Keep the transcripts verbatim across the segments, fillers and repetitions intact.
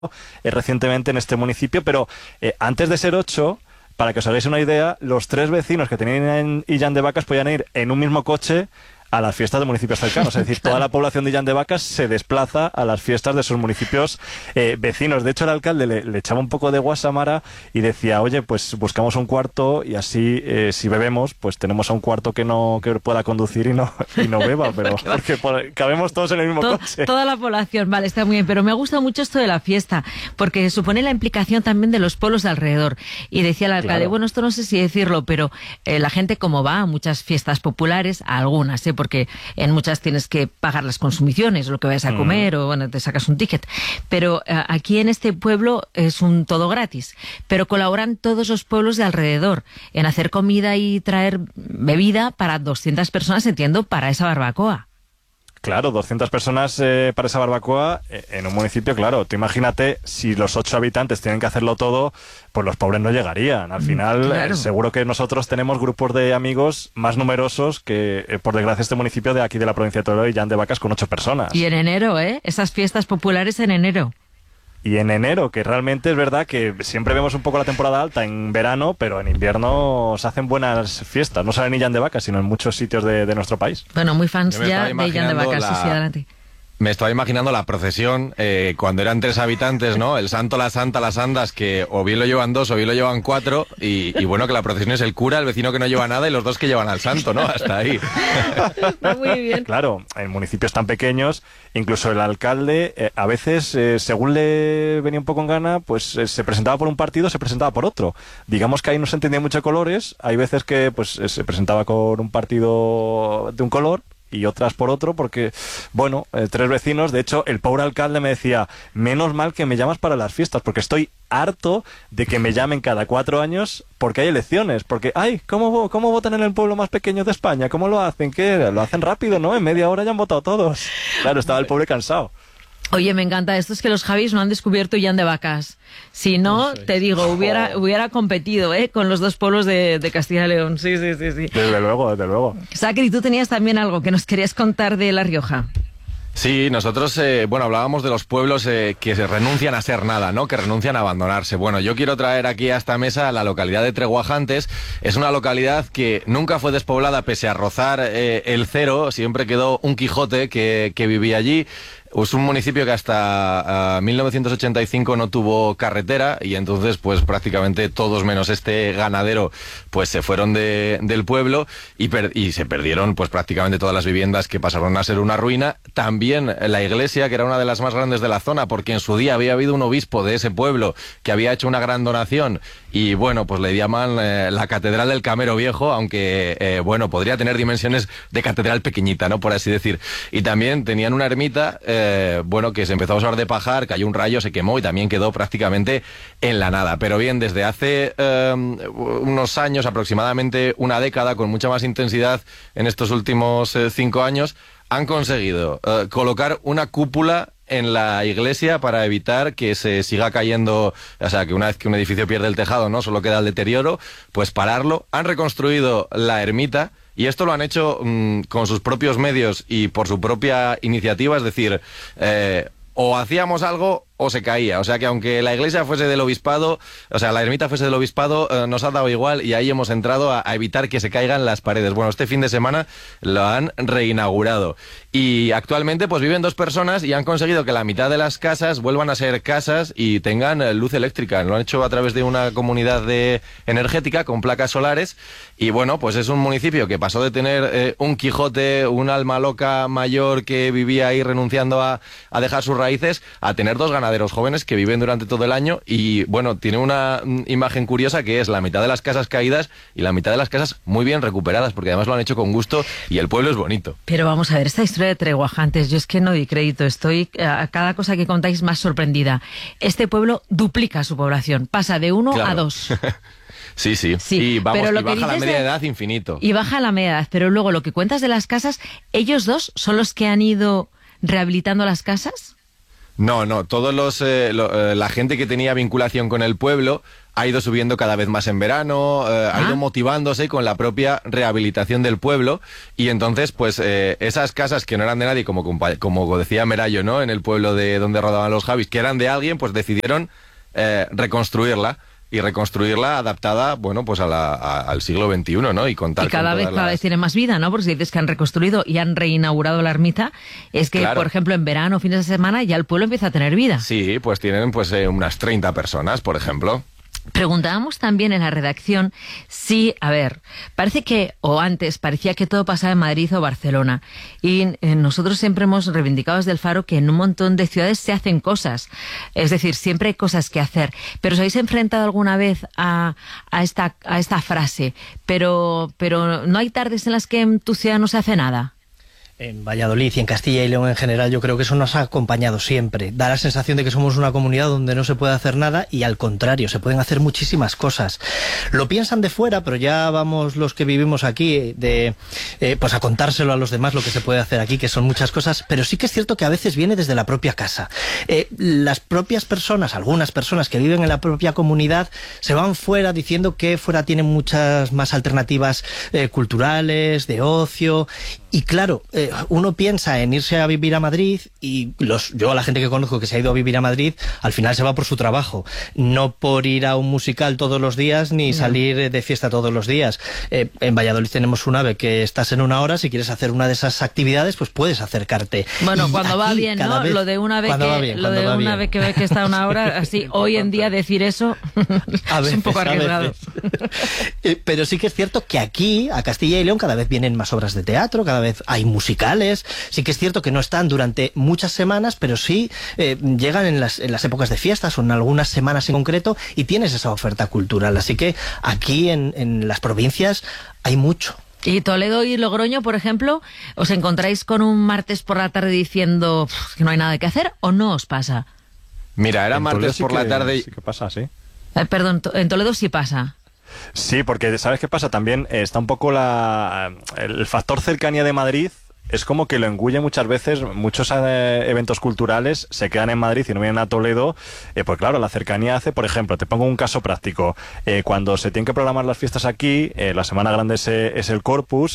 eh, recientemente en este municipio, pero eh, antes de ser ocho, para que os hagáis una idea, los tres vecinos que tenían en Illán de Vacas podían ir en un mismo coche a las fiestas de municipios cercanos. Es decir, toda la población de Illán de Vacas se desplaza a las fiestas de sus municipios eh, vecinos. De hecho, el alcalde le, le echaba un poco de guasamara y decía, oye, pues buscamos un cuarto y así, eh, si bebemos, pues tenemos a un cuarto que no que pueda conducir y no y no beba, pero porque por, cabemos todos en el mismo Todo, coche. Toda la población, vale, está muy bien, pero me gusta mucho esto de la fiesta, porque supone la implicación también de los pueblos de alrededor. Y decía el alcalde, Claro. bueno, esto no sé si decirlo, pero eh, la gente como va a muchas fiestas populares, a algunas, ¿eh? Porque en muchas tienes que pagar las consumiciones, lo que vayas a comer, mm. o bueno, te sacas un ticket. Pero eh, aquí en este pueblo es un todo gratis, pero colaboran todos los pueblos de alrededor en hacer comida y traer bebida para doscientas personas, entiendo, para esa barbacoa. Claro, doscientas personas eh, para esa barbacoa eh, en un municipio, claro. Tú imagínate, si los ocho habitantes tienen que hacerlo todo, pues los pobres no llegarían. Al final, claro. eh, seguro que nosotros tenemos grupos de amigos más numerosos que, eh, por desgracia, este municipio de aquí de la provincia de Toledo, Illán de Vacas, con ocho personas. Y en enero, ¿eh? Esas fiestas populares en enero. Y en enero, que realmente es verdad que siempre vemos un poco la temporada alta en verano, pero en invierno se hacen buenas fiestas, no solo en Illán de Vacas, sino en muchos sitios de, de nuestro país. Bueno, muy fans ya de Illán de Vacas, la... sí, sí, adelante. Me estaba imaginando la procesión eh, cuando eran tres habitantes, ¿no? El santo, la santa, las andas, que o bien lo llevan dos o bien lo llevan cuatro, y, y bueno, que la procesión es el cura, el vecino que no lleva nada y los dos que llevan al santo, ¿no? Hasta ahí. Está muy bien. Claro, en municipios tan pequeños, incluso el alcalde, eh, a veces, eh, según le venía un poco en gana, pues eh, se presentaba por un partido, se presentaba por otro. Digamos que ahí no se entendía mucho de colores, hay veces que pues eh, se presentaba con un partido de un color, y otras por otro, porque, bueno, eh, tres vecinos, de hecho, el pobre alcalde me decía, menos mal que me llamas para las fiestas, porque estoy harto de que me llamen cada cuatro años porque hay elecciones, porque, ay, ¿cómo, cómo votan en el pueblo más pequeño de España? ¿Cómo lo hacen? ¿Qué? Lo hacen rápido, ¿no? En media hora ya han votado todos. Claro, estaba el pobre cansado. Oye, me encanta esto, es que los Javis no han descubierto Illán de Vacas. Si no, te digo, hubiera hubiera competido ¿eh? con los dos pueblos de, de Castilla y León. Sí, sí, sí, sí. Desde luego, desde luego. Sacri, tú tenías también algo que nos querías contar de La Rioja. Sí, nosotros, eh, bueno, hablábamos de los pueblos eh, que se renuncian a ser nada, ¿no? Que renuncian a abandonarse. Bueno, yo quiero traer aquí a esta mesa la localidad de Treguajantes. Es una localidad que nunca fue despoblada pese a rozar eh, el cero. Siempre quedó un Quijote que, que vivía allí. Es un municipio que hasta uh, mil novecientos ochenta y cinco no tuvo carretera y entonces pues prácticamente todos menos este ganadero pues se fueron de, del pueblo y, per y se perdieron pues prácticamente todas las viviendas que pasaron a ser una ruina. También la iglesia, que era una de las más grandes de la zona, porque en su día había habido un obispo de ese pueblo que había hecho una gran donación y bueno, pues le llaman eh, la Catedral del Camero Viejo, aunque eh, bueno, podría tener dimensiones de catedral pequeñita, ¿no? Por así decir. Y también tenían una ermita eh, Eh, bueno, que se empezó a usar de pajar, cayó un rayo, se quemó y también quedó prácticamente en la nada. Pero bien, desde hace eh, unos años, aproximadamente una década, con mucha más intensidad en estos últimos eh, cinco años, han conseguido eh, colocar una cúpula en la iglesia para evitar que se siga cayendo, o sea, que una vez que un edificio pierde el tejado, no solo queda el deterioro, pues pararlo. Han reconstruido la ermita. Y esto lo han hecho mmm, con sus propios medios y por su propia iniciativa, es decir, eh, o hacíamos algo o se caía. O sea que aunque la iglesia fuese del obispado, o sea, la ermita fuese del obispado, eh, nos ha dado igual y ahí hemos entrado a, a evitar que se caigan las paredes. Bueno, este fin de semana lo han reinaugurado. Y actualmente pues viven dos personas y han conseguido que la mitad de las casas vuelvan a ser casas y tengan eh, luz eléctrica. Lo han hecho a través de una comunidad de energética con placas solares. Y bueno, pues es un municipio que pasó de tener eh, un Quijote, un alma loca mayor que vivía ahí renunciando a, a dejar sus raíces, a tener dos ganaderos jóvenes que viven durante todo el año y bueno, tiene una mm, imagen curiosa que es la mitad de las casas caídas y la mitad de las casas muy bien recuperadas, porque además lo han hecho con gusto y el pueblo es bonito. Pero vamos a ver, esta historia de Treguajantes, yo es que no doy crédito, estoy a cada cosa que contáis más sorprendida. Este pueblo duplica su población, pasa de uno claro. a dos. Sí, sí, sí, y, vamos, pero lo y que baja la dices media de... de edad infinito. Y baja la media edad, pero luego lo que cuentas de las casas, ¿ellos dos son los que han ido rehabilitando las casas? No, no, todos los eh, lo, eh, la gente que tenía vinculación con el pueblo ha ido subiendo cada vez más en verano, eh, ha ido motivándose con la propia rehabilitación del pueblo, y entonces pues eh, esas casas que no eran de nadie, como, como decía Merayo, ¿no?, en el pueblo de donde rodaban los Javis, que eran de alguien, pues decidieron eh, reconstruirla. Y reconstruirla adaptada, bueno, pues a la, a, al siglo veintiuno, ¿no? Y contar y cada con vez, todas cada las... vez tiene más vida, ¿no? Porque si dices que han reconstruido y han reinaugurado la ermita, es que, Claro. por ejemplo, en verano, fines de semana, ya el pueblo empieza a tener vida. Sí, pues tienen pues eh, unas treinta personas, por ejemplo. Preguntábamos también en la redacción si, a ver, parece que, o antes, parecía que todo pasaba en Madrid o Barcelona. Y eh, nosotros siempre hemos reivindicado desde el Faro que en un montón de ciudades se hacen cosas. Es decir, siempre hay cosas que hacer. Pero ¿os habéis enfrentado alguna vez a, a, esta, a esta frase? Pero, pero ¿no hay tardes en las que en tu ciudad no se hace nada? En Valladolid y en Castilla y León en general yo creo que eso nos ha acompañado siempre. Da la sensación de que somos una comunidad donde no se puede hacer nada y al contrario, se pueden hacer muchísimas cosas. Lo piensan de fuera, pero ya vamos los que vivimos aquí de eh, pues a contárselo a los demás lo que se puede hacer aquí, que son muchas cosas, pero sí que es cierto que a veces viene desde la propia casa. Eh, las propias personas, algunas personas que viven en la propia comunidad, se van fuera diciendo que fuera tienen muchas más alternativas eh, culturales, de ocio, y claro, eh, uno piensa en irse a vivir a Madrid y los, yo a la gente que conozco que se ha ido a vivir a Madrid, al final se va por su trabajo, no por ir a un musical todos los días ni salir de fiesta todos los días. Eh, en Valladolid tenemos un AVE que estás en una hora, si quieres hacer una de esas actividades, pues puedes acercarte. Bueno, Y cuando va aquí, bien, cada ¿no? vez- Lo de una vez cuando va que, bien, lo cuando de va una bien. vez que ve que está una hora, así, hoy en día decir eso A es veces, un poco a arriesgado. veces. Eh, Pero sí que es cierto que aquí, a Castilla y León, cada vez vienen más obras de teatro, cada vez hay musicales. Sí que es cierto que no están durante muchas semanas, pero sí eh, llegan en las, en las épocas de fiestas o en algunas semanas en concreto y tienes esa oferta cultural. Así que aquí en, en las provincias hay mucho. Y Toledo y Logroño, por ejemplo, ¿os encontráis con un martes por la tarde diciendo "Pff, que no hay nada que hacer" o no os pasa? Mira, era En Toledo martes sí por la que- tarde y... Sí que pasa, sí. Eh, perdón, to- en Toledo sí pasa. Sí, porque ¿sabes qué pasa? También eh, está un poco la el factor cercanía de Madrid. Es como que lo engulle muchas veces, muchos eh, eventos culturales se quedan en Madrid y no vienen a Toledo, eh, pues claro, la cercanía hace, por ejemplo, te pongo un caso práctico, eh, cuando se tienen que programar las fiestas aquí, eh, la Semana Grande es, eh, es el Corpus,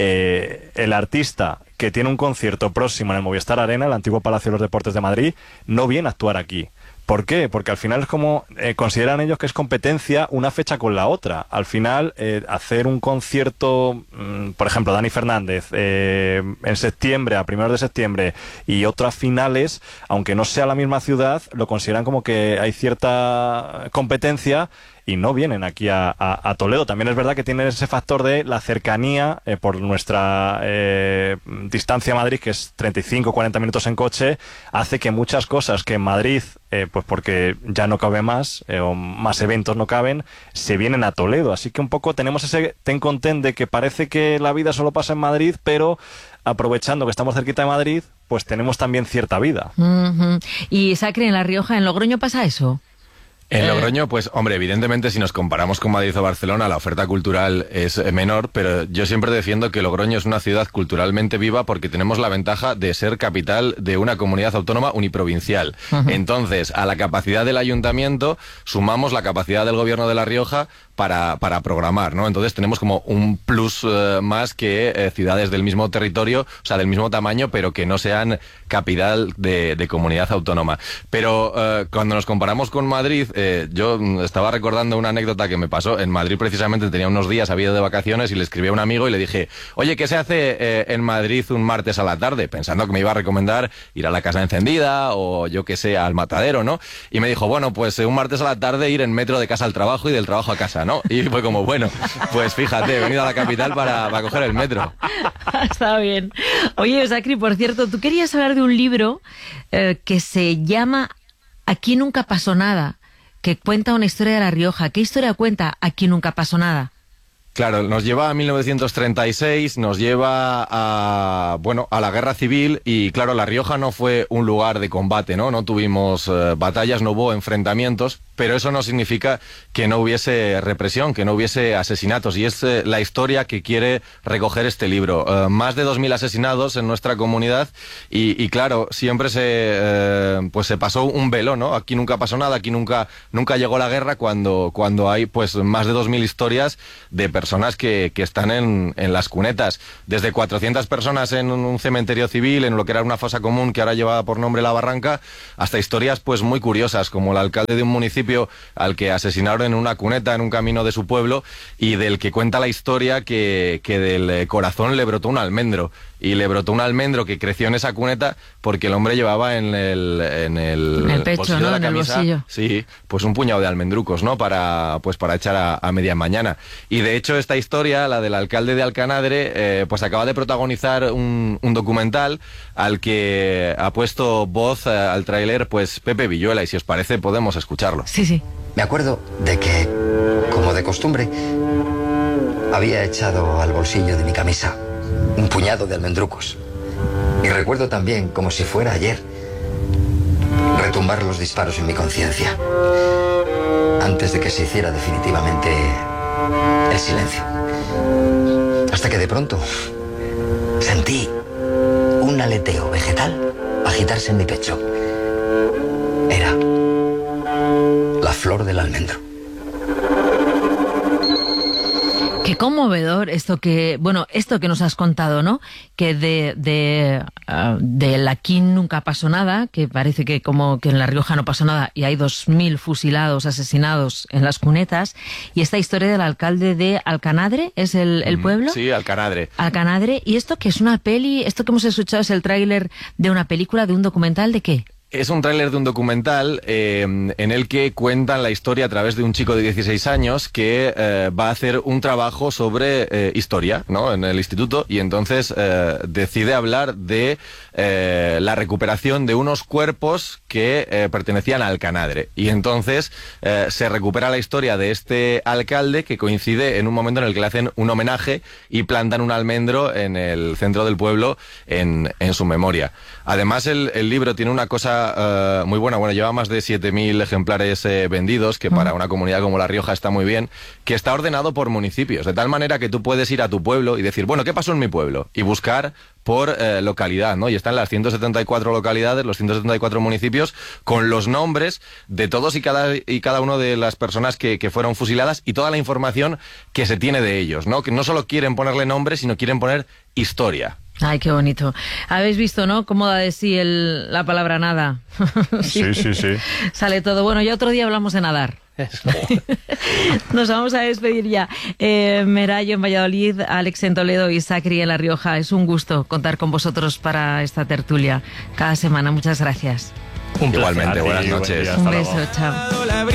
eh, el artista que tiene un concierto próximo en el Movistar Arena, el antiguo Palacio de los Deportes de Madrid, no viene a actuar aquí. ¿Por qué? Porque al final es como eh, consideran ellos que es competencia una fecha con la otra. Al final, eh, hacer un concierto, mmm, por ejemplo, Dani Fernández, eh, en septiembre, a primeros de septiembre, y otras finales, aunque no sea la misma ciudad, lo consideran como que hay cierta competencia y no vienen aquí a, a, a Toledo. También es verdad que tienen ese factor de la cercanía eh, por nuestra eh, distancia a Madrid, que es treinta y cinco a cuarenta minutos en coche, hace que muchas cosas que en Madrid, eh, pues porque ya no cabe más, eh, o más eventos no caben, se vienen a Toledo. Así que un poco tenemos ese ten con ten de que parece que la vida solo pasa en Madrid, pero aprovechando que estamos cerquita de Madrid, pues tenemos también cierta vida. Uh-huh. Y Sacre, en La Rioja, ¿en Logroño pasa eso? En Eh, Logroño, pues hombre, evidentemente si nos comparamos con Madrid o Barcelona, la oferta cultural es eh, menor, pero yo siempre defiendo que Logroño es una ciudad culturalmente viva porque tenemos la ventaja de ser capital de una comunidad autónoma uniprovincial. Ujú. Entonces, a la capacidad del ayuntamiento sumamos la capacidad del gobierno de La Rioja para, para programar, ¿no? Entonces tenemos como un plus eh, más que eh, ciudades del mismo territorio, o sea, del mismo tamaño, pero que no sean capital de, de comunidad autónoma. Pero eh, cuando nos comparamos con Madrid, eh, yo mm, estaba recordando una anécdota que me pasó. En Madrid precisamente tenía unos días, había ido de vacaciones y le escribí a un amigo y le dije, oye, ¿qué se hace eh, en Madrid un martes a la tarde? Pensando que me iba a recomendar ir a la Casa Encendida o yo que sé, al Matadero, ¿no? Y me dijo, bueno, pues eh, un martes a la tarde ir en metro de casa al trabajo y del trabajo a casa, ¿no? Y fue como, bueno, pues fíjate, he venido a la capital para, para coger el metro. Está bien. Oye, Sacri, por cierto, tú querías hablar de un libro eh, que se llama Aquí nunca pasó nada, que cuenta una historia de La Rioja. ¿Qué historia cuenta Aquí nunca pasó nada? Claro, nos lleva a mil novecientos treinta y seis, nos lleva a, bueno, a la guerra civil y claro, La Rioja no fue un lugar de combate, ¿no? No tuvimos eh, batallas, no hubo enfrentamientos, pero eso no significa que no hubiese represión, que no hubiese asesinatos y es eh, la historia que quiere recoger este libro. Eh, más de dos mil asesinados en nuestra comunidad y, y claro, siempre se, eh, pues se pasó un velo, ¿no? Aquí nunca pasó nada, aquí nunca, nunca llegó la guerra cuando, cuando hay pues más de dos mil historias de personas personas que, que están en, en las cunetas, desde cuatrocientas personas en un cementerio civil, en lo que era una fosa común que ahora llevaba por nombre La Barranca, hasta historias pues muy curiosas, como el alcalde de un municipio al que asesinaron en una cuneta en un camino de su pueblo y del que cuenta la historia que, que del corazón le brotó un almendro. Y le brotó un almendro que creció en esa cuneta porque el hombre llevaba en el, en el, en el pecho, bolsillo ¿no? de la En el camisa, bolsillo. sí, pues un puñado de almendrucos, ¿no? Para, pues para echar a, a media mañana. Y de hecho esta historia, la del alcalde de Alcanadre, eh, pues acaba de protagonizar un, un documental al que ha puesto voz eh, al tráiler pues Pepe Villuela, y si os parece podemos escucharlo. Sí, sí. Me acuerdo de que, como de costumbre, había echado al bolsillo de mi camisa un puñado de almendrucos. Y recuerdo también, como si fuera ayer, retumbar los disparos en mi conciencia antes de que se hiciera definitivamente el silencio. Hasta que de pronto sentí un aleteo vegetal agitarse en mi pecho. Era la flor del almendro. Qué conmovedor esto que, bueno, esto que nos has contado, ¿no? Que de, de, uh, de aquí nunca pasó nada, que parece que como que en La Rioja no pasó nada y hay dos mil fusilados, asesinados en las cunetas. Y esta historia del alcalde de Alcanadre, ¿es el, el pueblo? Sí, Alcanadre. Alcanadre. ¿Y esto que es una peli? ¿Esto que hemos escuchado es el tráiler de una película, de un documental, de qué? Es un tráiler de un documental eh, en el que cuentan la historia a través de un chico de dieciséis años que eh, va a hacer un trabajo sobre eh, historia, ¿no? En el instituto, y entonces eh, decide hablar de eh, la recuperación de unos cuerpos que eh, pertenecían a Alcanadre. Y entonces eh, se recupera la historia de este alcalde que coincide en un momento en el que le hacen un homenaje y plantan un almendro en el centro del pueblo en, en su memoria. Además, el, el libro tiene una cosa Uh, muy buena, bueno, lleva más de siete mil ejemplares eh, vendidos, que para una comunidad como La Rioja está muy bien, que está ordenado por municipios, de tal manera que tú puedes ir a tu pueblo y decir, bueno, ¿qué pasó en mi pueblo? Y buscar por eh, localidad, ¿no? Y están las ciento setenta y cuatro localidades, los ciento setenta y cuatro municipios, con los nombres de todos y cada, y cada uno de las personas que, que fueron fusiladas y toda la información que se tiene de ellos, ¿no? Que no solo quieren ponerle nombre, sino quieren poner historia. Ay, qué bonito. Habéis visto, ¿no? Cómo da de sí el, la palabra nada. Sí, sí, sí. Sale todo. Bueno, ya otro día hablamos de nadar. Nos vamos a despedir ya. Eh, Merayo en Valladolid, Alex en Toledo y Sacri en La Rioja. Es un gusto contar con vosotros para esta tertulia cada semana. Muchas gracias. Un Igualmente, buenas noches. Un beso, chao.